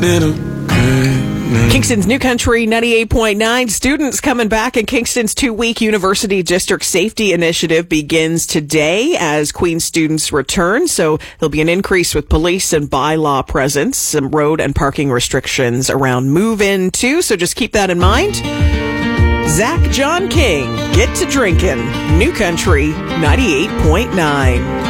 Kingston's New Country 98.9. Students coming back, and Kingston's 2-week University District Safety Initiative begins today as Queens students return. So there'll be an increase with police and bylaw presence, some road and parking restrictions around move-in too. So just keep that in mind. Zach John King, get to drinking. New Country 98.9.